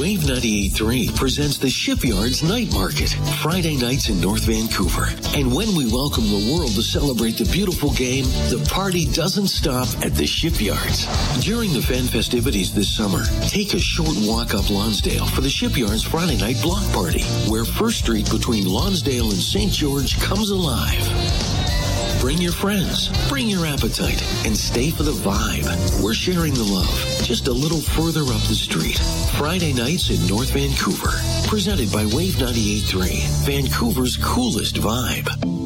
Wave 98.3 presents the Shipyards Night Market, Friday nights in North Vancouver. And when we welcome the world to celebrate the beautiful game, the party doesn't stop at the Shipyards. During the fan festivities this summer, take a short walk up Lonsdale for the Shipyards Friday night block party, where First Street between Lonsdale and St. George comes alive. Bring your friends, bring your appetite, and stay for the vibe. We're sharing the love just a little further up the street. Friday nights in North Vancouver. Presented by Wave 98.3, Vancouver's coolest vibe.